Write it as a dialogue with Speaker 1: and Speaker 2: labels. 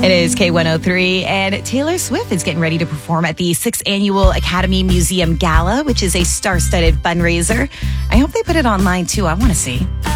Speaker 1: It is K103, and Taylor Swift is getting ready to perform at the 6th Annual Academy Museum Gala, which is a star-studded fundraiser. I hope they put it online, too. I want to see.